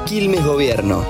Quilmes Gobierno.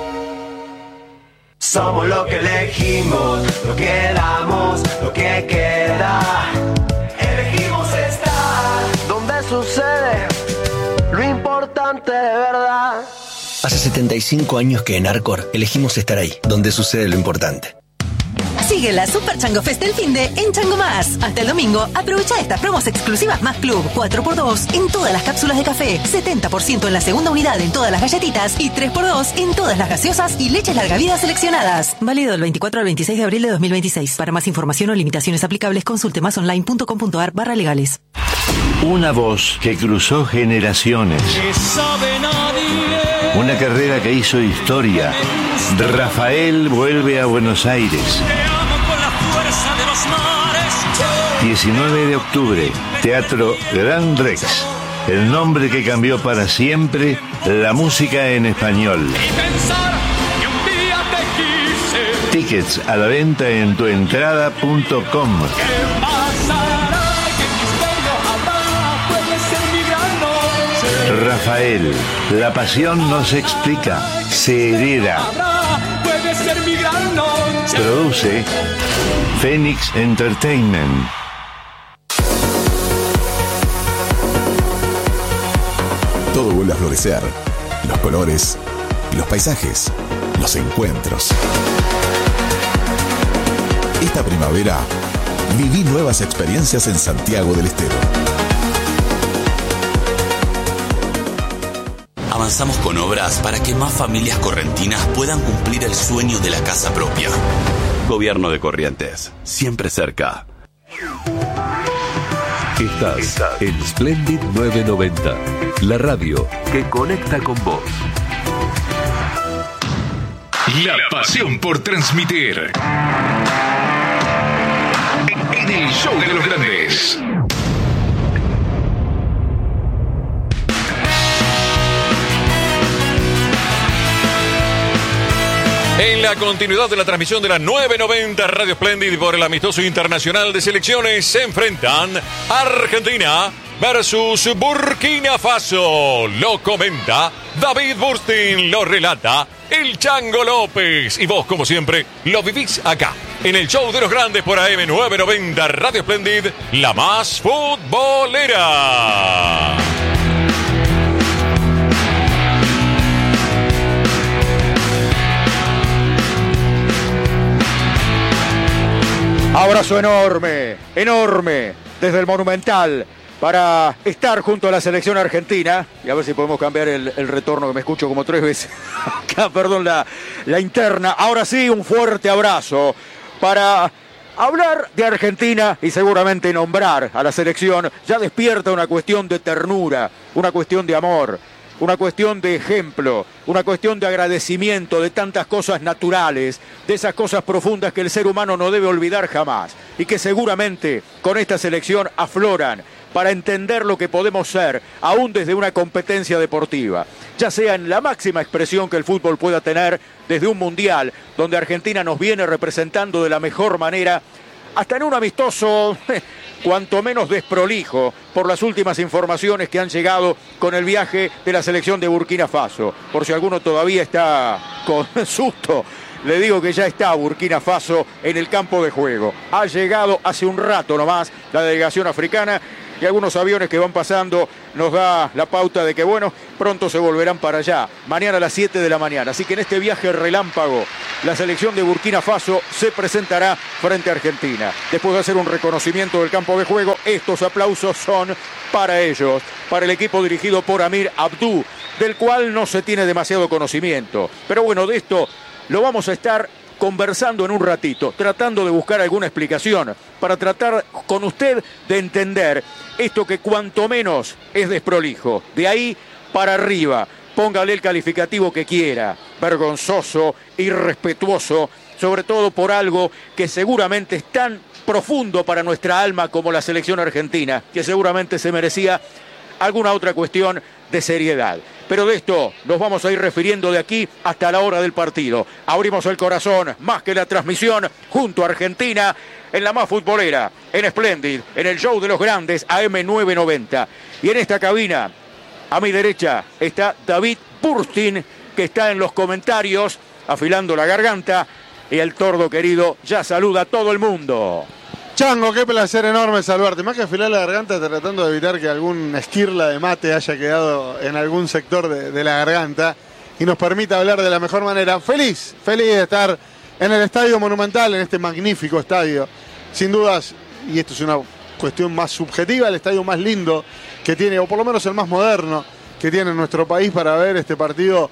Somos lo que elegimos, lo que damos, lo que queda. Elegimos estar donde sucede lo importante de verdad. Hace 75 años que en Arcor elegimos estar ahí, donde sucede lo importante. Sigue la Super Chango Fest del finde en Chango Más. Hasta el domingo, aprovecha estas promos exclusivas Más Club. 4x2 en todas las cápsulas de café, 70% en la segunda unidad en todas las galletitas y 3x2 en todas las gaseosas y leches larga vida seleccionadas. Válido del 24 al 26 de abril de 2026. Para más información o limitaciones aplicables, consulte másonline.com.ar/legales. Una voz que cruzó generaciones. Una carrera que hizo historia. Rafael vuelve a Buenos Aires. 19 de octubre, Teatro Gran Rex. El nombre que cambió para siempre la música en español. Tickets a la venta en tuentrada.com. Rafael, la pasión no se explica, se hereda. Produce Phoenix Entertainment. Todo vuelve a florecer. Los colores, los paisajes, los encuentros. Esta primavera, viví nuevas experiencias en Santiago del Estero. Avanzamos con obras para que más familias correntinas puedan cumplir el sueño de la casa propia. Gobierno de Corrientes, siempre cerca. Estás en Splendid 990, la radio que conecta con vos. La pasión por transmitir. En el show de los grandes. En la continuidad de la transmisión de la 990 Radio Splendid por el amistoso internacional de selecciones se enfrentan Argentina versus Burkina Faso. Lo comenta David Burstin, lo relata el Chango López. Y vos, como siempre, lo vivís acá, en el show de los grandes por AM 990 Radio Splendid, la más futbolera. Abrazo enorme, enorme, desde el Monumental, para estar junto a la selección argentina. Y a ver si podemos cambiar el retorno, que me escucho como 3 veces. Acá, perdón, la interna. Ahora sí, un fuerte abrazo para hablar de Argentina y seguramente nombrar a la selección. Ya despierta una cuestión de ternura, una cuestión de amor, una cuestión de ejemplo, una cuestión de agradecimiento de tantas cosas naturales, de esas cosas profundas que el ser humano no debe olvidar jamás y que seguramente con esta selección afloran para entender lo que podemos ser, aún desde una competencia deportiva, ya sea en la máxima expresión que el fútbol pueda tener, desde un mundial donde Argentina nos viene representando de la mejor manera, hasta en un amistoso cuanto menos desprolijo por las últimas informaciones que han llegado con el viaje de la selección de Burkina Faso. Por si alguno todavía está con susto, le digo que ya está Burkina Faso en el campo de juego. Ha llegado hace un rato nomás la delegación africana y algunos aviones que van pasando nos da la pauta de que, bueno, pronto se volverán para allá, mañana a las 7 de la mañana. Así que en este viaje relámpago, la selección de Burkina Faso se presentará frente a Argentina. Después de hacer un reconocimiento del campo de juego, estos aplausos son para ellos, para el equipo dirigido por Amir Abdou, del cual no se tiene demasiado conocimiento. Pero bueno, de esto lo vamos a estar conversando en un ratito, tratando de buscar alguna explicación para tratar con usted de entender esto que cuanto menos es desprolijo. De ahí para arriba, póngale el calificativo que quiera, vergonzoso, irrespetuoso, sobre todo por algo que seguramente es tan profundo para nuestra alma como la selección argentina, que seguramente se merecía alguna otra cuestión de seriedad. Pero de esto nos vamos a ir refiriendo de aquí hasta la hora del partido. Abrimos el corazón, más que la transmisión, junto a Argentina, en la más futbolera, en Splendid, en el show de los grandes, AM 990. Y en esta cabina, a mi derecha, está David Burstin, que está en los comentarios, afilando la garganta, y el Tordo querido ya saluda a todo el mundo. Chango, qué placer enorme saludarte. Más que afilar la garganta, tratando de evitar que algún esquirla de mate haya quedado en algún sector de la garganta y nos permita hablar de la mejor manera. Feliz de estar en el Estadio Monumental, en este magnífico estadio. Sin dudas, y esto es una cuestión más subjetiva, el estadio más lindo que tiene, o por lo menos el más moderno que tiene nuestro país para ver este partido,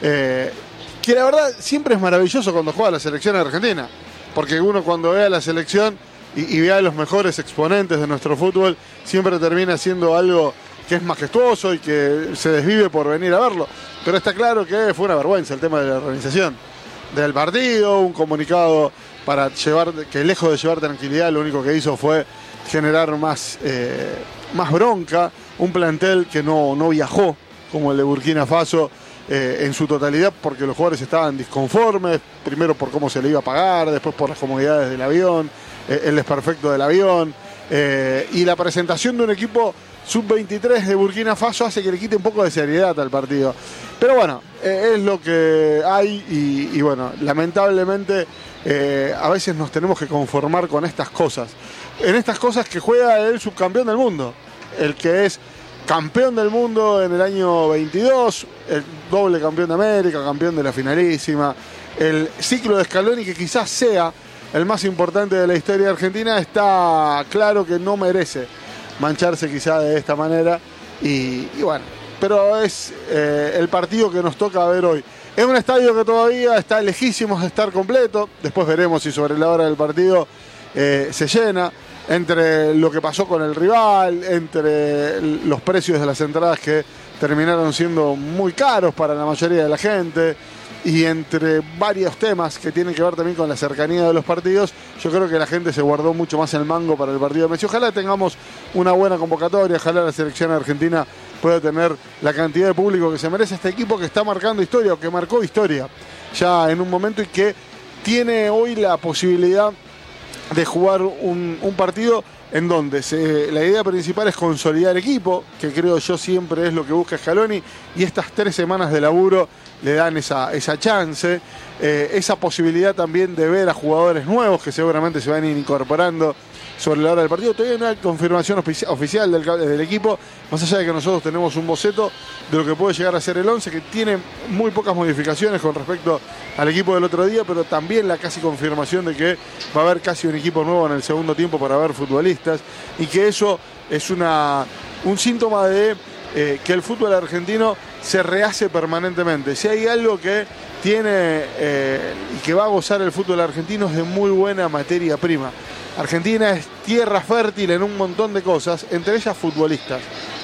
que la verdad siempre es maravilloso cuando juega la selección argentina, porque uno cuando ve a la selección y ve a los mejores exponentes de nuestro fútbol, siempre termina siendo algo que es majestuoso y que se desvive por venir a verlo. Pero está claro que fue una vergüenza el tema de la organización del partido, un comunicado para llevar, que lejos de llevar tranquilidad, lo único que hizo fue generar más bronca, un plantel que no viajó como el de Burkina Faso en su totalidad, porque los jugadores estaban disconformes, primero por cómo se le iba a pagar, después por las comodidades del avión, el desperfecto del avión, y la presentación de un equipo sub-23 de Burkina Faso hace que le quite un poco de seriedad al partido. Pero bueno, es lo que hay y bueno, lamentablemente a veces nos tenemos que conformar con estas cosas. En estas cosas que juega el subcampeón del mundo, el que es campeón del mundo en el año 22, el doble campeón de América, campeón de la finalísima, el ciclo de Scaloni que quizás sea el más importante de la historia de Argentina, está claro que no merece mancharse quizá de esta manera y bueno, pero es el partido que nos toca ver hoy. Es un estadio que todavía está lejísimos de estar completo, después veremos si sobre la hora del partido se llena, entre lo que pasó con el rival, entre los precios de las entradas que terminaron siendo muy caros para la mayoría de la gente, y entre varios temas que tienen que ver también con la cercanía de los partidos, yo creo que la gente se guardó mucho más el mango para el partido de Messi. Ojalá tengamos una buena convocatoria, ojalá la selección argentina pueda tener la cantidad de público que se merece este equipo que está marcando historia, o que marcó historia ya en un momento, y que tiene hoy la posibilidad de jugar un partido en donde la idea principal es consolidar equipo, que creo yo siempre es lo que busca Scaloni, y estas 3 semanas de laburo le dan esa chance, esa posibilidad también de ver a jugadores nuevos que seguramente se van a ir incorporando sobre la hora del partido. Todavía no hay confirmación oficial del equipo, más allá de que nosotros tenemos un boceto de lo que puede llegar a ser el 11, que tiene muy pocas modificaciones con respecto al equipo del otro día, pero también la casi confirmación de que va a haber casi un equipo nuevo en el segundo tiempo para ver futbolistas, y que eso es un síntoma de que el fútbol argentino se rehace permanentemente. Si hay algo que tiene y que va a gozar el fútbol argentino, es de muy buena materia prima. Argentina es tierra fértil en un montón de cosas, entre ellas futbolistas.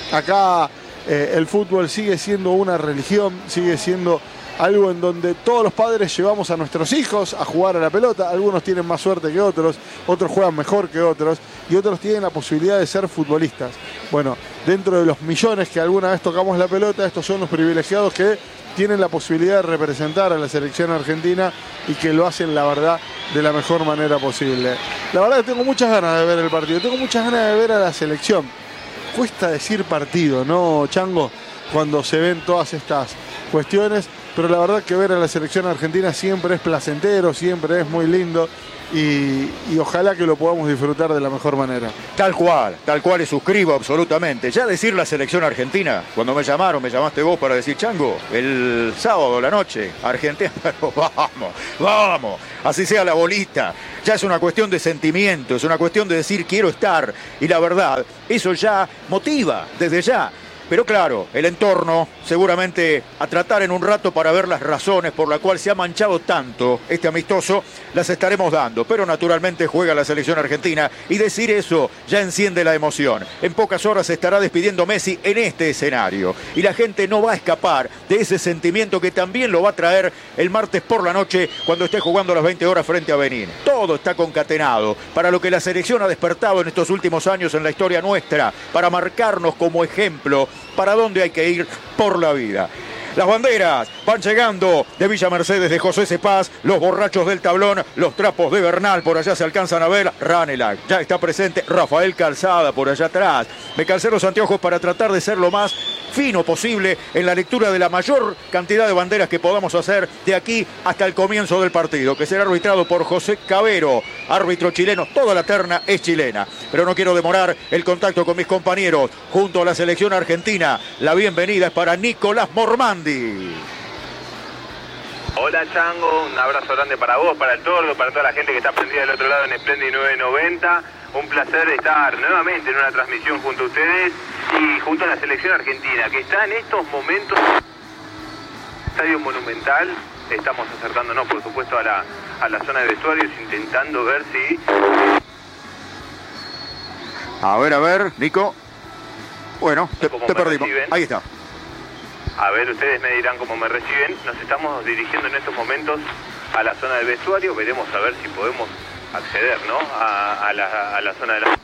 Acá el fútbol sigue siendo una religión, sigue siendo algo en donde todos los padres llevamos a nuestros hijos a jugar a la pelota. Algunos tienen más suerte que otros juegan mejor que otros, y otros tienen la posibilidad de ser futbolistas. Bueno, dentro de los millones que alguna vez tocamos la pelota, estos son los privilegiados que tienen la posibilidad de representar a la selección argentina y que lo hacen, la verdad, de la mejor manera posible. La verdad que tengo muchas ganas de ver el partido, tengo muchas ganas de ver a la selección. Cuesta decir partido, ¿no, Chango? Cuando se ven todas estas cuestiones, pero la verdad que ver a la selección argentina siempre es placentero, siempre es muy lindo, y ojalá que lo podamos disfrutar de la mejor manera. Tal cual, y suscribo absolutamente. Ya decir la selección argentina, cuando me llamaste vos para decir, Chango, el sábado la noche, Argentina, pero vamos, así sea la bolita. Ya es una cuestión de sentimiento, es una cuestión de decir quiero estar, y la verdad, eso ya motiva desde ya. Pero claro, el entorno, seguramente a tratar en un rato para ver las razones por las cuales se ha manchado tanto este amistoso, las estaremos dando. Pero naturalmente juega la selección argentina, y decir eso ya enciende la emoción. En pocas horas se estará despidiendo Messi en este escenario, y la gente no va a escapar de ese sentimiento que también lo va a traer el martes por la noche cuando esté jugando a las 20 horas frente a Benín. Todo está concatenado para lo que la selección ha despertado en estos últimos años en la historia nuestra, para marcarnos como ejemplo para dónde hay que ir por la vida. Las banderas van llegando de Villa Mercedes, de José Cepaz, los borrachos del tablón, los trapos de Bernal, por allá se alcanzan a ver. Ranelagh ya está presente, Rafael Calzada por allá atrás. Me calcé los anteojos para tratar de ser lo más fino posible en la lectura de la mayor cantidad de banderas que podamos hacer de aquí hasta el comienzo del partido, que será arbitrado por José Cabero, árbitro chileno. Toda la terna es chilena, pero no quiero demorar el contacto con mis compañeros. Junto a la selección argentina, la bienvenida es para Nicolás Mormandi. Hola Chango, un abrazo grande para vos, para el Tordo, para toda la gente que está prendida del otro lado en Splendid 990. Un placer estar nuevamente en una transmisión junto a ustedes y junto a la selección argentina, que está en estos momentos en el Estadio Monumental. Estamos acercándonos, por supuesto, a la zona de vestuarios, intentando ver si... A ver, Nico. Bueno, te perdimos. Reciben. Ahí está. A ver, ustedes me dirán cómo me reciben. Nos estamos dirigiendo en estos momentos a la zona del vestuario. Veremos a ver si podemos acceder, ¿no? A la zona de la...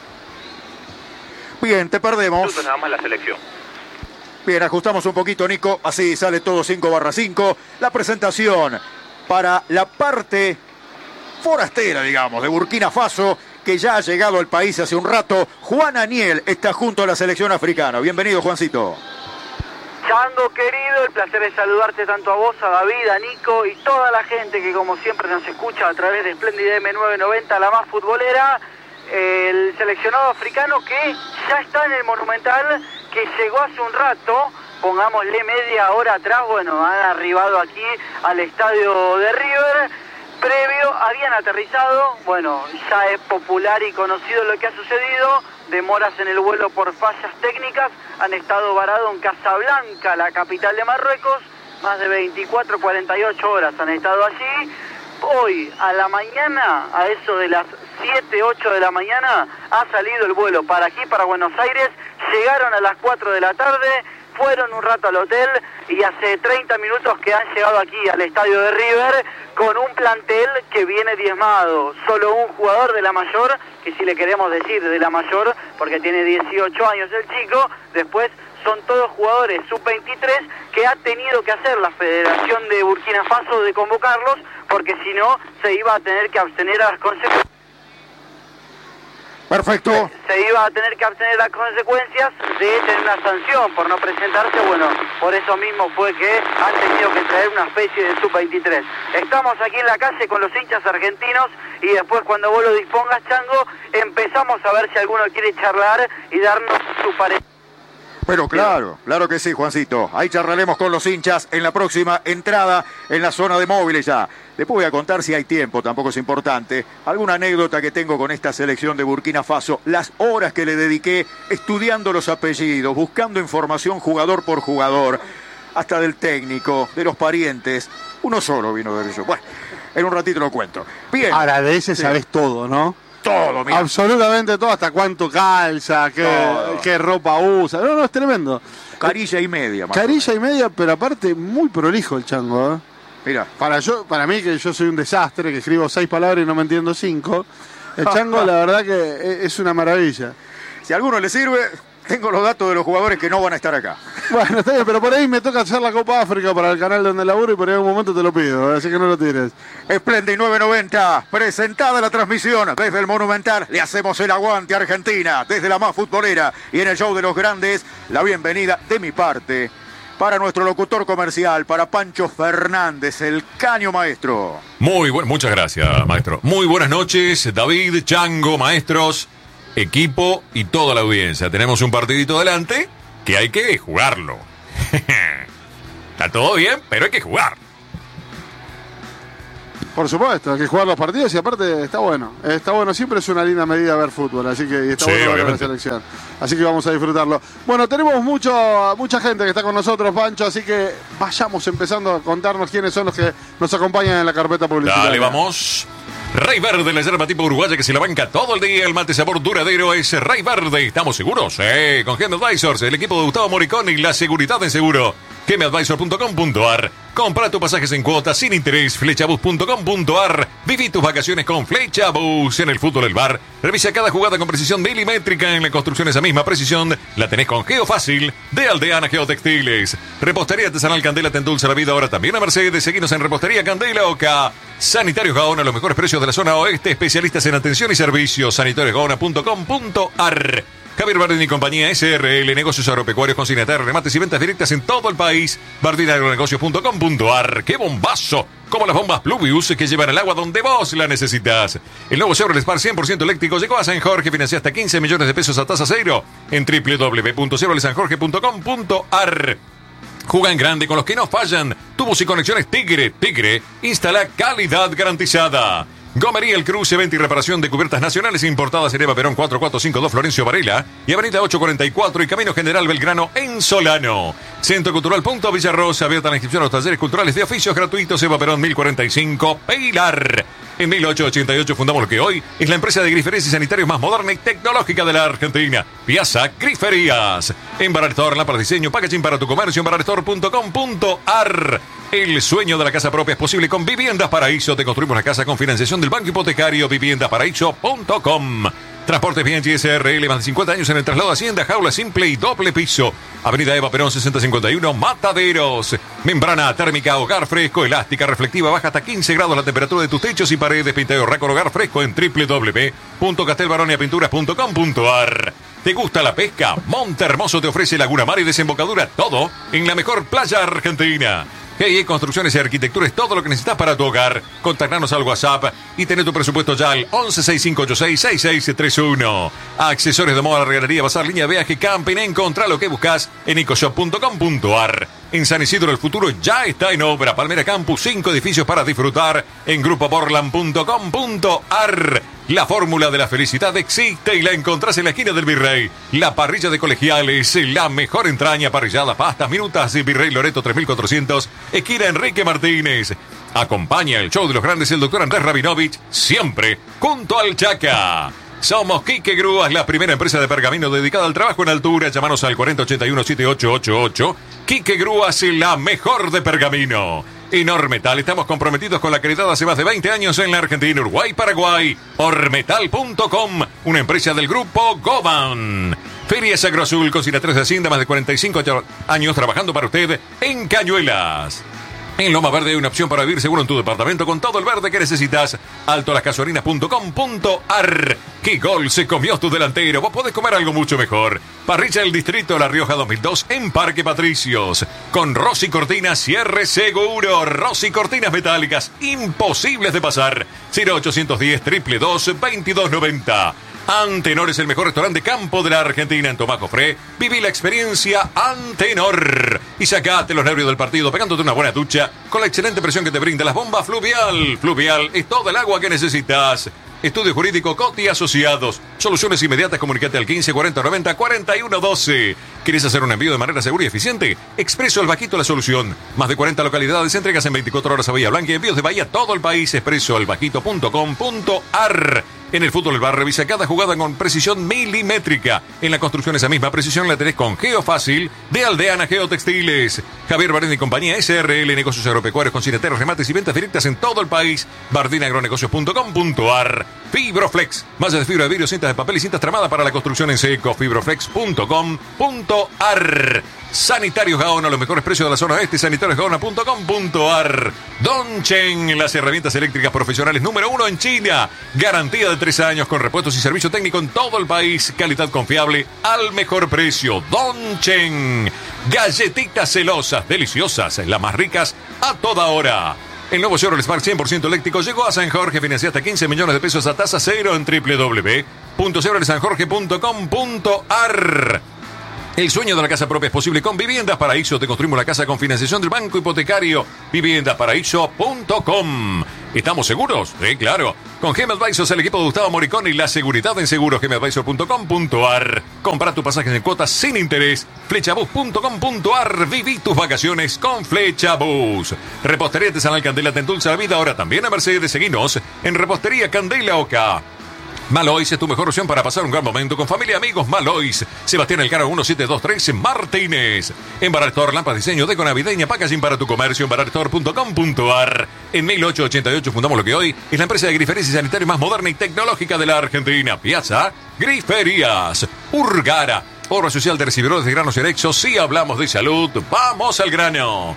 Bien, te perdemos. Nada más la selección. Bien, ajustamos un poquito, Nico. Así sale todo 5/5. La presentación para la parte forastera, digamos, de Burkina Faso, que ya ha llegado al país hace un rato. Juan Aniel está junto a la selección africana. Bienvenido, Juancito. Chango querido, el placer es saludarte tanto a vos, a David, a Nico y toda la gente que como siempre nos escucha a través de Splendid M990, la más futbolera. El seleccionado africano que ya está en el Monumental, que llegó hace un rato, pongámosle media hora atrás. Bueno, han arribado aquí al estadio de River. Previo habían aterrizado, bueno, ya es popular y conocido lo que ha sucedido, demoras en el vuelo por fallas técnicas, han estado varados en Casablanca, la capital de Marruecos, más de 24, 48 horas han estado allí. Hoy a la mañana, a eso de las 7, 8 de la mañana, ha salido el vuelo para aquí, para Buenos Aires, llegaron a las 4 de la tarde, fueron un rato al hotel y hace 30 minutos que han llegado aquí al estadio de River con un plantel que viene diezmado. Solo un jugador de la mayor, que si le queremos decir de la mayor, porque tiene 18 años el chico, después son todos jugadores sub-23 que ha tenido que hacer la Federación de Burkina Faso de convocarlos, porque si no se iba a tener que abstener a las consecuencias. Perfecto. Se iba a tener que abstener las consecuencias de tener una sanción por no presentarse. Bueno, por eso mismo fue que han tenido que traer una especie de sub-23. Estamos aquí en la calle con los hinchas argentinos y después, cuando vos lo dispongas, Chango, empezamos a ver si alguno quiere charlar y darnos su parecer. Pero claro que sí, Juancito. Ahí charlaremos con los hinchas en la próxima entrada en la zona de móviles ya. Después voy a contar, si hay tiempo, tampoco es importante, alguna anécdota que tengo con esta selección de Burkina Faso, las horas que le dediqué estudiando los apellidos, buscando información jugador por jugador, hasta del técnico, de los parientes. Uno solo vino de eso. Bueno, en un ratito lo cuento. Bien. Ahora, de ese sabés todo, ¿no? Todo, mira. Absolutamente todo, hasta cuánto calza, qué ropa usa. No, es tremendo. Carilla y media. Carilla y media, pero aparte muy prolijo el Chango, ¿eh? Mira. Para mí, que yo soy un desastre, que escribo 6 palabras y no me entiendo 5, el Chango la verdad que es una maravilla. Si a alguno le sirve, tengo los datos de los jugadores que no van a estar acá. Bueno, está bien, pero por ahí me toca hacer la Copa África para el canal donde laburo y por ahí en un momento te lo pido, así que no lo tires. Splendid 990, presentada la transmisión desde el Monumental. Le hacemos el aguante a Argentina, desde la más futbolera. Y en el show de los grandes, la bienvenida de mi parte para nuestro locutor comercial, para Pancho Fernández, el caño maestro. Muchas gracias, maestro. Muy buenas noches, David, Chango, maestros, equipo y toda la audiencia. Tenemos un partidito adelante que hay que jugarlo. Está todo bien, pero hay que jugar. Por supuesto, hay que jugar los partidos y aparte está bueno. Está bueno, siempre es una linda medida ver fútbol, así que está bueno ver la selección. Así que vamos a disfrutarlo. Bueno, tenemos mucha gente que está con nosotros, Pancho, así que vayamos empezando a contarnos quiénes son los que nos acompañan en la carpeta publicitaria. Dale, vamos. Rey Verde, la yerba tipo uruguaya que se la banca todo el día. El mate sabor duradero es Rey Verde. ¿Estamos seguros? Con Gem Advisors, el equipo de Gustavo Moricón y la seguridad en seguro. gemadvisor.com.ar. Compra tus pasajes en cuotas sin interés. Flechabus.com.ar. Viví tus vacaciones con Flechabus. En el fútbol del bar, revisa cada jugada con precisión milimétrica. En la construcción esa misma precisión la tenés con Geofácil de Aldeana Geotextiles. Repostería artesanal Candela te endulza la vida ahora también a Mercedes. Seguinos en Repostería Candela Oca. Sanitarios Gaona, los mejores precios de la zona oeste. Especialistas en atención y servicios. Sanitariosgaona.com.ar. Javier Bardini y compañía SRL, negocios agropecuarios, consignatarios, remates y ventas directas en todo el país. bardiniagronegocios.com.ar. ¡Qué bombazo! Como las bombas Pluvius que llevan el agua donde vos la necesitas. El nuevo Chevrolet Spark 100% eléctrico llegó a San Jorge, financia hasta 15 millones de pesos a tasa cero en www.chevroletsanjorge.com.ar. Juega en grande con los que no fallan. Tubos y conexiones Tigre. Tigre instala calidad garantizada. Gomería El Cruce, venta y reparación de cubiertas nacionales importadas en Eva Perón 4452 Florencio Varela y Avenida 844 y Camino General Belgrano en Solano. Centro Cultural Punto Villarrosa, abierta la inscripción a los talleres culturales de oficios gratuitos Eva Perón 1045 Pilar. En 1888 fundamos lo que hoy es la empresa de griferías y sanitarios más moderna y tecnológica de la Argentina. Piazza Griferías. En Bararestore, lámparas de diseño, packaging para tu comercio en bararestore.com.ar. El sueño de la casa propia es posible con Viviendas Paraíso. Te construimos la casa con financiación del Banco Hipotecario. Viviendaparaíso.com. Transportes Bianchi SRL, más de 50 años en el traslado de Hacienda, jaula simple y doble piso. Avenida Eva Perón 6051, Mataderos. Membrana térmica Hogar Fresco, elástica, reflectiva, baja hasta 15 grados la temperatura de tus techos y paredes. Pintado Récord Hogar Fresco en www.castelbaroniapinturas.com.ar. ¿Te gusta la pesca? Monte Hermoso te ofrece Laguna Mar y desembocadura, todo en la mejor playa argentina. GIE Construcciones y Arquitectura es todo lo que necesitas para tu hogar. Contactanos al WhatsApp y tener tu presupuesto ya al 1165866631. Accesorios de moda, regalería, bazar, línea de viaje, camping. Encontrá lo que buscas en ecoshop.com.ar. En San Isidro el futuro ya está en obra. Palmera Campus, 5 edificios para disfrutar en grupoportland.com.ar. La fórmula de la felicidad existe y la encontrás en la esquina del Virrey. La parrilla de Colegiales, la mejor entraña, parrillada, pastas, minutas y Virrey Loreto 3400, esquina Enrique Martínez. Acompaña el show de los grandes el doctor Andrés Rabinovich, siempre junto al Chaca. Somos Quique Grúas, la primera empresa de pergamino dedicada al trabajo en altura. Llámanos al 4081-7888. Quique Grúas, la mejor de pergamino. En Ormetal estamos comprometidos con la calidad hace más de 20 años en la Argentina, Uruguay, Paraguay. Ormetal.com, una empresa del grupo Goban. Ferias Agroazul, consignatarios de Hacienda, más de 45 años trabajando para usted en Cañuelas. En Loma Verde hay una opción para vivir seguro en tu departamento con todo el verde que necesitas. altolascasuarinas.com.ar. ¡Qué gol se comió tu delantero! Vos podés comer algo mucho mejor. Parrilla El Distrito La Rioja 2002 en Parque Patricios. Con Rossi Cortinas, cierre seguro. Rossi Cortinas metálicas, imposibles de pasar. 0810 222 2290. Antenor es el mejor restaurante de campo de la Argentina en Tomás Jofré. Viví la experiencia Antenor y sacate los nervios del partido pegándote una buena ducha con la excelente presión que te brinda las bombas Fluvial. Fluvial es toda el agua que necesitas. Estudio Jurídico Coti Asociados. Soluciones inmediatas, comunicate al 15 40 90 41 12. ¿Quieres hacer un envío de manera segura y eficiente? Expreso El Bajito la solución. Más de 40 localidades, entregas en 24 horas a Bahía Blanca y envíos de Bahía a todo el país. expresoelbajito.com.ar. En el fútbol el bar revisa cada jugada con precisión milimétrica. En la construcción esa misma precisión la tenés con Geofácil de Aldeana Geotextiles. Javier Bardini y compañía SRL, negocios agropecuarios, consignatarios, remates y ventas directas en todo el país. bardinaagronegocios.com.ar. Fibroflex, mallas de fibra de vidrio, cintas de papel y cintas tramadas para la construcción en seco. Fibroflex.com.ar. Sanitarios Gaona, los mejores precios de la zona oeste. sanitariosgaona.com.ar. Donchen, las herramientas eléctricas profesionales número 1 en China. Garantía de 3 años con repuestos y servicio técnico en todo el país. Calidad confiable al mejor precio. Donchen. Galletitas celosas, deliciosas, las más ricas a toda hora. El nuevo Chevrolet Spark 100% eléctrico llegó a San Jorge, financia hasta 15 millones de pesos a tasa cero en www.chevroletsanjorge.com.ar. El sueño de la casa propia es posible con Viviendas Paraíso. Te construimos la casa con financiación del Banco Hipotecario. Viviendaparaíso.com. ¿Estamos seguros? Sí, claro. Con GM Advisors, el equipo de Gustavo Moriconi y la seguridad en seguros. GMAdvisor.com.ar. Compra tus pasajes en cuotas sin interés. Flechabus.com.ar. Viví tus vacaciones con Flechabus. Repostería Artesanal Candela te endulza la vida. Ahora también a Mercedes. Seguinos en Repostería Candela Oca. Malois es tu mejor opción para pasar un gran momento con familia y amigos. Malois, Sebastián Elcano 1723 Martínez. En Bararestore, lámparas diseño, deco navideña, packaging para tu comercio en bararestore.com.ar. En 1888 fundamos lo que hoy es la empresa de griferías y sanitarios más moderna y tecnológica de la Argentina. Piazza Griferías. Urgara, obra social de recibidores de granos erexos. Si hablamos de salud, vamos al grano.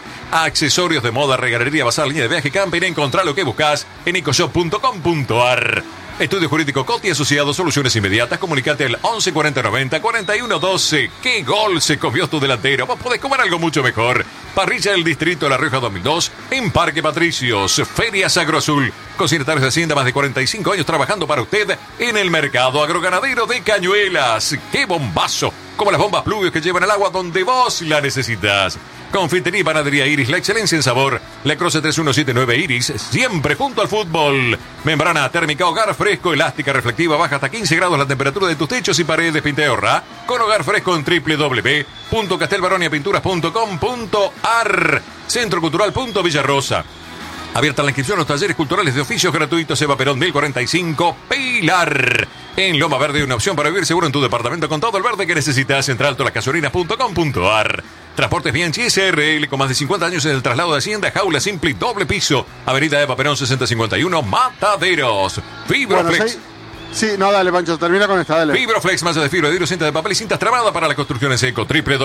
Accesorios de moda, regalería, bazar, línea de viaje, camping. Encontrá lo que buscas en ecoshop.com.ar. Estudio Jurídico Coti Asociado, soluciones inmediatas. Comunicate al 11 40 90 41 12. ¡Qué gol se comió tu delantero! Vos podés comer algo mucho mejor. Parrilla del Distrito de La Rioja 2002 en Parque Patricios. Ferias Agroazul. Cocinetarios de Hacienda, más de 45 años trabajando para usted en el mercado agroganadero de Cañuelas. ¡Qué bombazo! Como las bombas Pluvios que llevan el agua donde vos la necesitas. Confitería y Panadería Iris, la excelencia en sabor. La Croce 3179 Iris, siempre junto al fútbol. Membrana térmica, hogar fresco, elástica, reflectiva, baja hasta 15 grados la temperatura de tus techos y paredes. Pinteorra con hogar fresco en www.castelbaroniapinturas.com.ar. Centro Cultural Villarrosa. Abierta la inscripción a los talleres culturales de oficios gratuitos. Eva Perón 1045 Pilar. En Loma Verde, una opción para vivir seguro en tu departamento con todo el verde que necesitas. Centraltolasgasolinas.com.ar. Transportes Bianchi SRL, con más de 50 años en el traslado de Hacienda. Jaula simple y doble piso. Avenida Eva Perón 6051 Mataderos. Fibroflex. Bueno, sí, no, dale, Pancho, termina con esta, dale. Fibroflex, masa de fibra de vidrio, cinta de papel y cintas trabadas para la construcción en seco.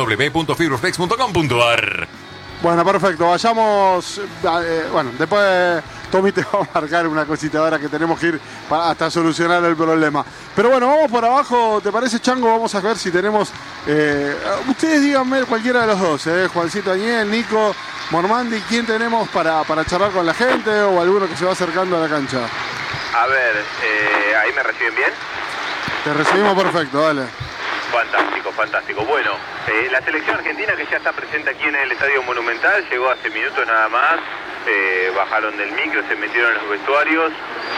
www.fibroflex.com.ar. Bueno, perfecto, vayamos, bueno, después Tommy te va a marcar una cosita ahora que tenemos que ir hasta solucionar el problema. Pero bueno, vamos por abajo, ¿te parece, Chango? Vamos a ver si tenemos, ustedes díganme cualquiera de los dos, Juancito Añel, Nico, Mormandi, ¿quién tenemos para charlar con la gente o alguno que se va acercando a la cancha? A ver, ¿ahí me reciben bien? Te recibimos perfecto, dale. Fantástico, fantástico. Bueno, la selección argentina que ya está presente aquí en el Estadio Monumental, llegó hace minutos nada más, bajaron del micro, se metieron en los vestuarios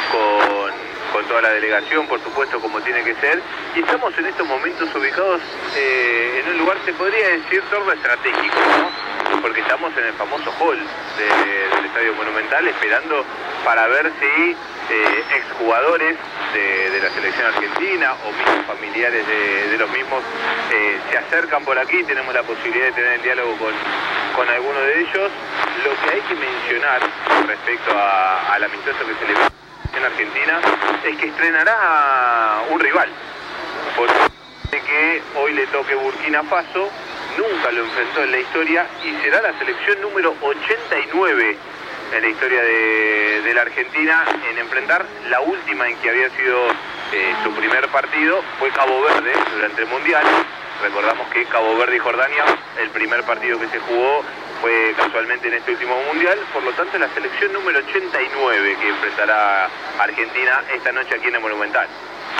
con toda la delegación, por supuesto, como tiene que ser, y estamos en estos momentos ubicados en un lugar, se podría decir, torno estratégico, ¿no? Porque estamos en el famoso hall del Estadio Monumental, esperando para ver si exjugadores de la selección argentina o mismos familiares de los mismos se acercan por aquí. Tenemos la posibilidad de tener el diálogo con alguno de ellos. Lo que hay que mencionar respecto al amistoso que se le ve en Argentina es que estrenará un rival, porque que hoy le toque Burkina Faso. Nunca lo enfrentó en la historia y será la selección número 89 en la historia de la Argentina en enfrentar la última en que había sido su primer partido. Fue Cabo Verde durante el Mundial. Recordamos que Cabo Verde y Jordania, el primer partido que se jugó fue casualmente en este último Mundial. Por lo tanto, la selección número 89 que enfrentará a Argentina esta noche aquí en el Monumental.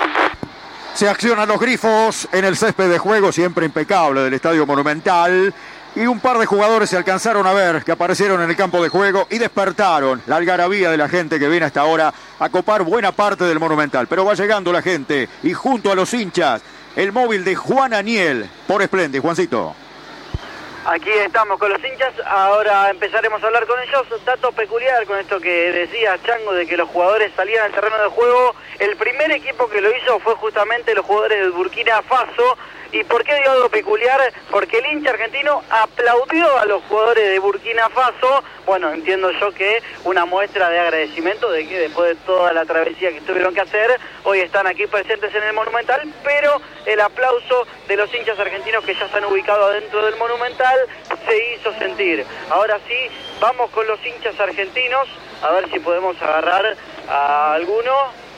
Se accionan los grifos en el césped de juego, siempre impecable, del Estadio Monumental. Y un par de jugadores se alcanzaron a ver que aparecieron en el campo de juego y despertaron la algarabía de la gente que viene hasta ahora a copar buena parte del Monumental. Pero va llegando la gente y junto a los hinchas, el móvil de Juan Aniel por Splendid. Juancito. Aquí estamos con los hinchas, ahora empezaremos a hablar con ellos. Dato peculiar con esto que decía Chango de que los jugadores salían al terreno de juego. El primer equipo que lo hizo fue justamente los jugadores de Burkina Faso. ¿Y por qué digo algo peculiar? Porque el hincha argentino aplaudió a los jugadores de Burkina Faso. Bueno, entiendo yo que una muestra de agradecimiento de que después de toda la travesía que tuvieron que hacer, hoy están aquí presentes en el Monumental, pero el aplauso de los hinchas argentinos que ya están ubicados adentro del Monumental se hizo sentir. Ahora sí, vamos con los hinchas argentinos, a ver si podemos agarrar a alguno.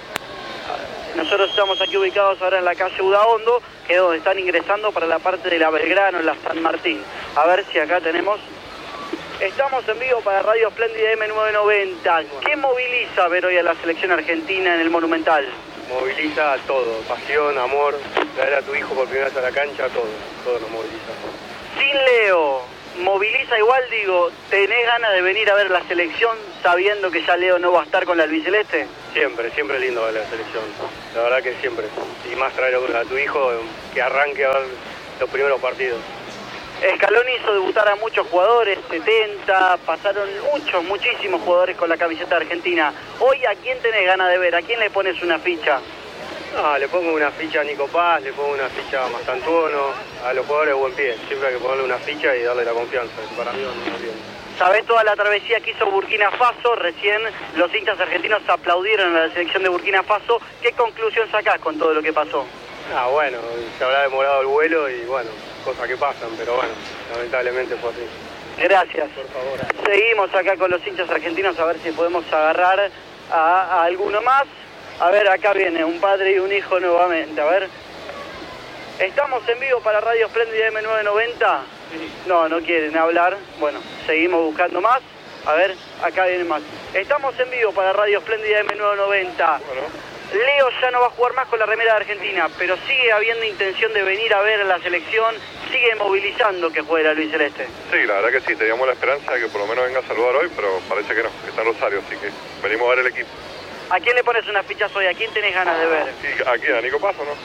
Nosotros estamos aquí ubicados ahora en la calle Udaondo, que es donde están ingresando para la parte de la Belgrano, en la San Martín. A ver si acá tenemos... Estamos en vivo para Radio Splendid M990. ¿Qué moviliza ver hoy a la selección argentina en el Monumental? Moviliza todo, pasión, amor, traer a tu hijo por primera vez a la cancha, todo nos moviliza. Sin Leo, moviliza igual, digo, ¿tenés ganas de venir a ver la selección sabiendo que ya Leo no va a estar con la albiceleste? Siempre es lindo ver la selección, la verdad que siempre. Y más traer a tu hijo que arranque a ver los primeros partidos. Scaloni hizo debutar a muchos jugadores, 70, pasaron muchísimos jugadores con la camiseta argentina. Hoy, ¿a quién tenés ganas de ver? ¿A quién le pones una ficha? No, le pongo una ficha a Nico Paz, le pongo una ficha a Mastantuono, a los jugadores de buen pie. Siempre hay que ponerle una ficha y darle la confianza. Para mí no es bien. ¿Sabés toda la travesía que hizo Burkina Faso? Recién los hinchas argentinos aplaudieron a la selección de Burkina Faso. ¿Qué conclusión sacás con todo lo que pasó? Bueno, se habrá demorado el vuelo y bueno, cosas que pasan, pero bueno, lamentablemente fue así. Gracias. Por favor. Seguimos acá con los hinchas argentinos a ver si podemos agarrar a alguno más. A ver, acá viene un padre y un hijo nuevamente, a ver. ¿Estamos en vivo para Radio Espléndida M990? No quieren hablar. Bueno, seguimos buscando más. A ver, acá viene más. Estamos en vivo para Radio Espléndida M990. Leo ya no va a jugar más con la remera de Argentina, pero sigue habiendo intención de venir a ver a la selección, sigue movilizando que juegue la Luis Celeste. Sí, la verdad que sí, teníamos la esperanza de que por lo menos venga a saludar hoy, pero parece que no, que está en Rosario, así que venimos a ver el equipo. ¿A quién le pones unas fichas hoy? ¿A quién tenés ganas de ver? Sí, aquí, a Nico Paz, ¿o no?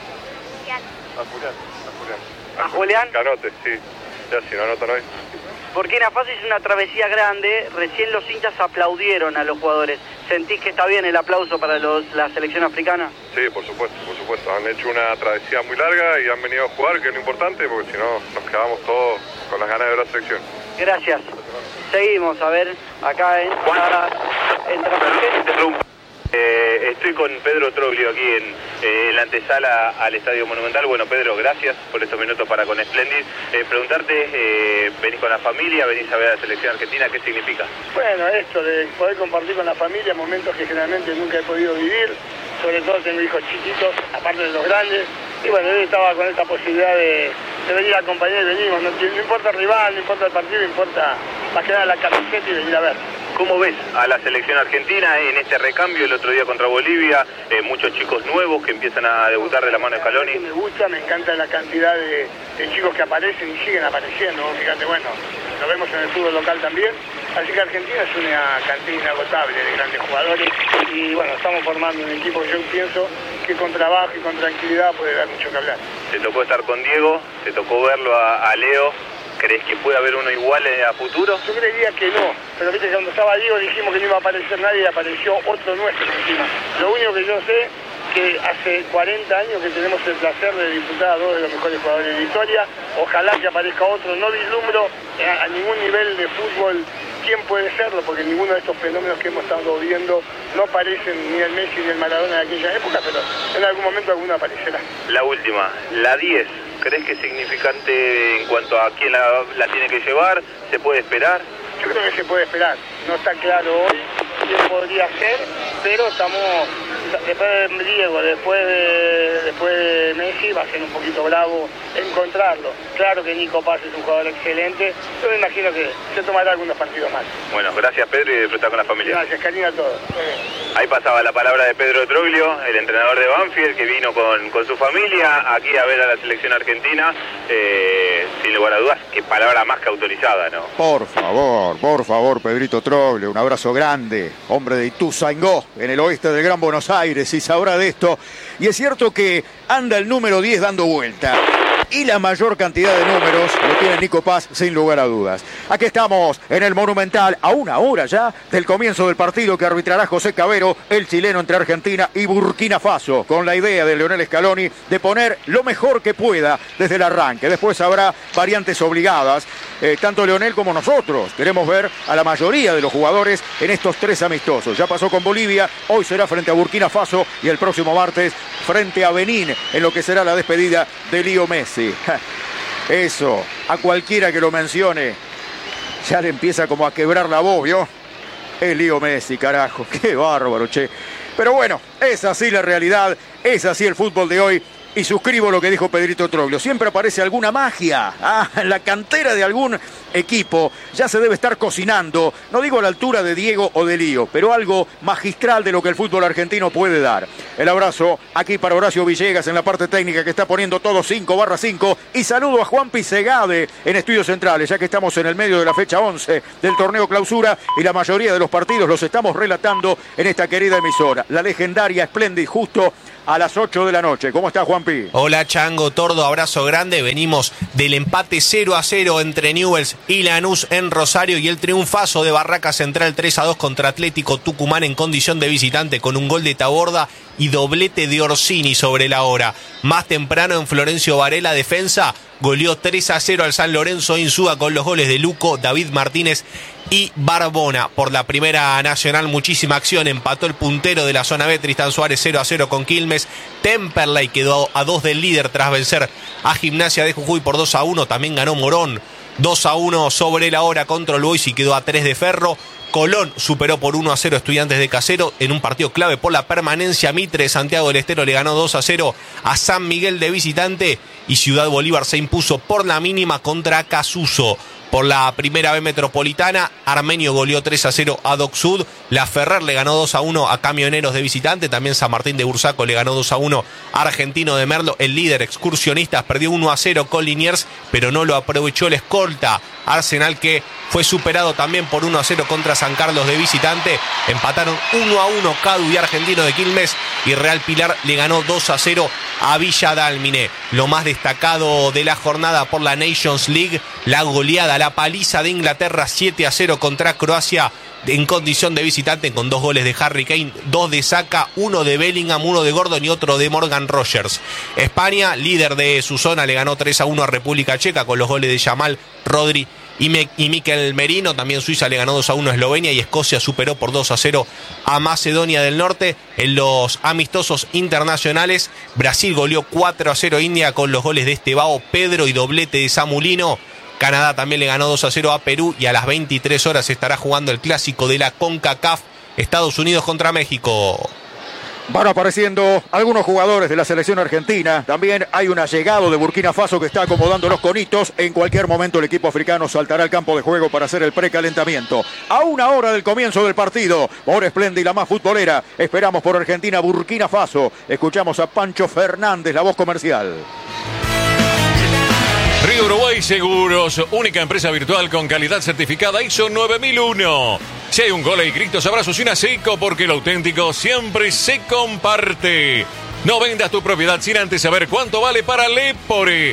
¿A Julián? Canote, sí. Ya, si no anotan hoy. Burkina Faso hizo una travesía grande, recién los hinchas aplaudieron a los jugadores. ¿Sentís que está bien el aplauso para la selección africana? Sí, por supuesto. Han hecho una travesía muy larga y han venido a jugar, que es lo importante, porque si no nos quedamos todos con las ganas de ver la selección. Gracias. Seguimos, a ver, acá entra estoy con Pedro Troglio aquí en la antesala al Estadio Monumental. Bueno, Pedro, gracias por estos minutos para con Splendid. Preguntarte, venís con la familia, venís a ver a la selección argentina, ¿qué significa? Bueno, esto de poder compartir con la familia momentos que generalmente nunca he podido vivir, sobre todo tengo hijos chiquitos, aparte de los grandes, y bueno, yo estaba con esta posibilidad de venir a acompañar y venimos, no importa el rival, no importa el partido, importa más que nada la camiseta y venir a ver. ¿Cómo ves a la selección argentina en este recambio el otro día contra Bolivia? Muchos chicos nuevos que empiezan a debutar de la mano de Scaloni. Me gusta, me encanta la cantidad de chicos que aparecen y siguen apareciendo. Fíjate, bueno, lo vemos en el fútbol local también. Así que Argentina es una cantidad inagotable de grandes jugadores. Y bueno, estamos formando un equipo que yo pienso que con trabajo y con tranquilidad puede dar mucho que hablar. Te tocó estar con Diego, te tocó verlo a Leo. ¿Crees que puede haber uno igual a futuro? Yo creería que no, pero viste que cuando estaba Diego dijimos que no iba a aparecer nadie y apareció otro nuestro encima. Lo único que yo sé que hace 40 años que tenemos el placer de disfrutar a dos de los mejores jugadores de la historia. Ojalá que aparezca otro, no vislumbro a ningún nivel de fútbol quién puede serlo, porque ninguno de estos fenómenos que hemos estado viendo no aparecen ni el Messi ni el Maradona de aquella época, pero en algún momento alguno aparecerá. La última, la 10. ¿Crees que es significante en cuanto a quién la tiene que llevar? ¿Se puede esperar? Yo creo que se puede esperar. No está claro hoy quién podría ser, pero estamos... Después de Diego, después de Messi, va a ser un poquito bravo encontrarlo. Claro que Nico Paz es un jugador excelente, yo me imagino que se tomará algunos partidos más. Bueno, gracias Pedro y disfrutar con la familia. Gracias, cariño a todos. Ahí pasaba la palabra de Pedro Troglio, el entrenador de Banfield, que vino con su familia aquí a ver a la selección argentina. Sin lugar a dudas, qué palabra más que autorizada, ¿no? Por favor, Pedrito Troglio, un abrazo grande, hombre de Ituzaingó, en el oeste del Gran Buenos Aires, y sabrá de esto. Y es cierto que anda el número 10 dando vuelta. Y la mayor cantidad de números lo tiene Nico Paz, sin lugar a dudas. Aquí estamos en el Monumental, a una hora ya del comienzo del partido que arbitrará José Cabero, el chileno, entre Argentina y Burkina Faso, con la idea de Lionel Scaloni de poner lo mejor que pueda desde el arranque. Después habrá variantes obligadas. Tanto Lionel como nosotros queremos ver a la mayoría de los jugadores en estos tres amistosos. Ya pasó con Bolivia, hoy será frente a Burkina Faso y el próximo martes frente a Benín, en lo que será la despedida de Leo Messi. Eso, a cualquiera que lo mencione, ya le empieza como a quebrar la voz, ¿vio? Es Leo Messi, carajo, qué bárbaro, che. Pero bueno, es así la realidad, es así el fútbol de hoy. Y suscribo lo que dijo Pedrito Troglio. Siempre aparece alguna magia en la cantera de algún equipo. Ya se debe estar cocinando, no digo a la altura de Diego o de Lío, pero algo magistral de lo que el fútbol argentino puede dar. El abrazo aquí para Horacio Villegas en la parte técnica, que está poniendo todo 5/5. Y saludo a Juan Pisegade en Estudios Centrales, ya que estamos en el medio de la fecha 11 del torneo Clausura y la mayoría de los partidos los estamos relatando en esta querida emisora. La legendaria Splendid, justo a las 8 de la noche. ¿Cómo está, Juanpi? Hola, Chango, Tordo, abrazo grande. Venimos del empate 0-0 entre Newell's y Lanús en Rosario y el triunfazo de Barraca Central 3-2 contra Atlético Tucumán en condición de visitante, con un gol de Taborda y doblete de Orsini sobre la hora. Más temprano en Florencio Varela, defensa, goleó 3-0 al San Lorenzo Insúa con los goles de Luco, David Martínez y Barbona. Por la Primera Nacional, muchísima acción. Empató el puntero de la zona B, Tristán Suárez, 0-0 con Quilmes. Temperley quedó a 2 del líder tras vencer a Gimnasia de Jujuy por 2-1. También ganó Morón 2-1 sobre la hora contra el Boys y quedó a 3 de Ferro. Colón superó por 1-0 Estudiantes de Casero en un partido clave por la permanencia. Mitre de Santiago del Estero le ganó 2-0 a San Miguel de visitante y Ciudad Bolívar se impuso por la mínima contra Casuso. Por la primera B metropolitana, Armenio goleó 3-0 a Doc Sud. La Ferrer le ganó 2-1 a Camioneros de visitante. También San Martín de Bursaco le ganó 2-1 a Argentino de Merlo. El líder Excursionistas perdió 1-0 con Liniers, pero no lo aprovechó el escolta. Arsenal, que fue superado también por 1-0 contra San Carlos de visitante. Empataron 1-1 Cadu y Argentino de Quilmes. Y Real Pilar le ganó 2-0 a Villa Dálmine. Lo más destacado de la jornada por la Nations League, la goleada, la paliza de Inglaterra 7-0 contra Croacia en condición de visitante, con 2 goles de Harry Kane, 2 de Saka, 1 de Bellingham, 1 de Gordon y otro de Morgan Rogers. España, líder de su zona, le ganó 3-1 a República Checa con los goles de Yamal, Rodri y Mikel Merino. También Suiza le ganó 2-1 a Eslovenia y Escocia superó por 2-0 a Macedonia del Norte. En los amistosos internacionales, Brasil goleó 4-0 a India con los goles de Estevao, Pedro y doblete de Samulino. Canadá también le ganó 2-0 a Perú y a las 23 horas estará jugando el clásico de la CONCACAF, Estados Unidos contra México. Van apareciendo algunos jugadores de la selección argentina. También hay un allegado de Burkina Faso que está acomodando los conitos. En cualquier momento el equipo africano saltará al campo de juego para hacer el precalentamiento. A una hora del comienzo del partido, por Splendid, la más futbolera, esperamos por Argentina, Burkina Faso. Escuchamos a Pancho Fernández, la voz comercial. Río Uruguay Seguros, única empresa virtual con calidad certificada ISO 9001. Si hay un gol hay gritos, abrazos y una seco, porque lo auténtico siempre se comparte. No vendas tu propiedad sin antes saber cuánto vale para Lepore.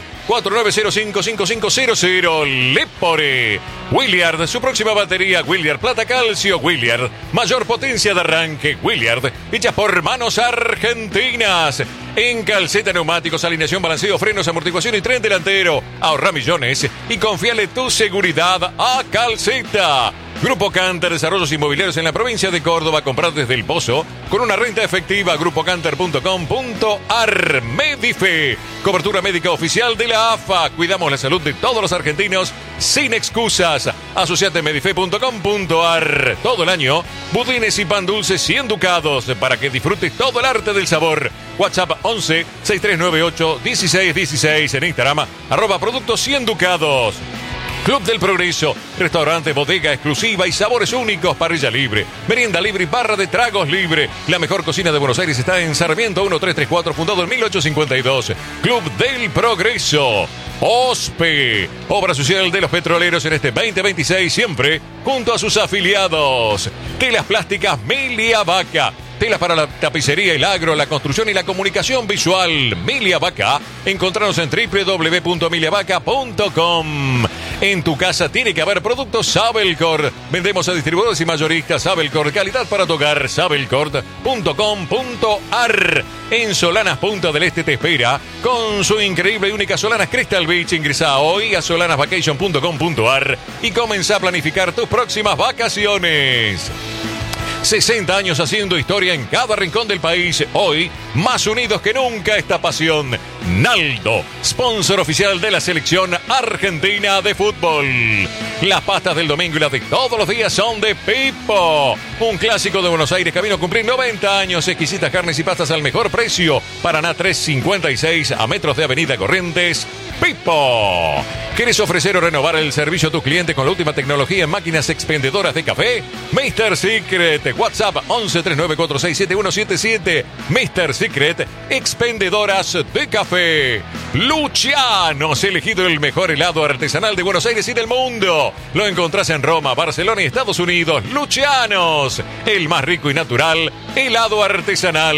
49055500. Lepore. Williard, su próxima batería, Williard Plata Calcio, Williard, mayor potencia de arranque, Williard, hechas por manos argentinas. En calceta, neumáticos, alineación, balanceo, frenos, amortiguación y tren delantero. Ahorra millones y confíale tu seguridad a Calceta. Grupo Canter, desarrollos inmobiliarios en la provincia de Córdoba. Comprar desde El Pozo con una renta efectiva. grupocanter.com.ar. Medife, cobertura médica oficial de la AFA. Cuidamos la salud de todos los argentinos sin excusas. Asociate a medife.com.ar. Todo el año, budines y pan dulce 100 ducados para que disfrutes todo el arte del sabor. WhatsApp 11 6398 1616. En Instagram, @productos 100 ducados. Club del Progreso, restaurante, bodega exclusiva y sabores únicos, parrilla libre, merienda libre y barra de tragos libre. La mejor cocina de Buenos Aires está en Sarmiento 1334, fundado en 1852. Club del Progreso. OSPE, obra social de los petroleros en este 2026, siempre junto a sus afiliados. Telas plásticas Milia Vaca. Telas para la tapicería, el agro, la construcción y la comunicación visual. Milia Vaca. Encontranos en www.miliavaca.com. En tu casa tiene que haber productos Sabelcor. Vendemos a distribuidores y mayoristas. Sabelcor, calidad para tu hogar. Sabelcor.com.ar. En Solanas Punta del Este te espera con su increíble y única Solanas Crystal Beach. Ingresa hoy a solanasvacation.com.ar y comenzá a planificar tus próximas vacaciones. 60 años haciendo historia en cada rincón del país. Hoy, más unidos que nunca, esta pasión. Naldo, sponsor oficial de la selección argentina de fútbol. Las pastas del domingo y las de todos los días son de Pipo. Un clásico de Buenos Aires, camino a cumplir 90 años. Exquisitas carnes y pastas al mejor precio. Paraná 356, a metros de Avenida Corrientes. Pipo. ¿Quieres ofrecer o renovar el servicio a tus clientes con la última tecnología en máquinas expendedoras de café? Mr. Secret. WhatsApp 1139467177. Mr. Secret, expendedoras de café. Lucianos, elegido el mejor helado artesanal de Buenos Aires y del mundo. Lo encontrás en Roma, Barcelona y Estados Unidos. Lucianos, el más rico y natural helado artesanal.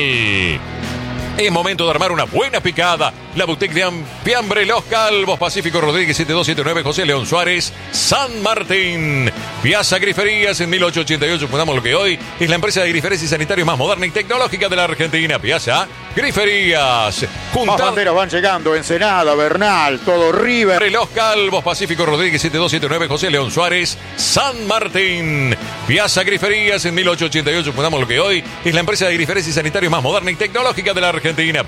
Es momento de armar una buena picada. La boutique de Fiambre Los Calvos, Pacífico Rodríguez 7279, José León Suárez, San Martín. Piazza Griferías en 1888, fundamos lo que hoy es la empresa de griferías y sanitarios más moderna y tecnológica de la Argentina. Piazza Griferías. Más banderas van llegando, Ensenada, Bernal, todo River. Los Calvos, Pacífico Rodríguez 7279, José León Suárez, San Martín. Piazza Griferías en 1888, fundamos lo que hoy es la empresa de griferías y sanitarios más moderna y tecnológica de la Argentina.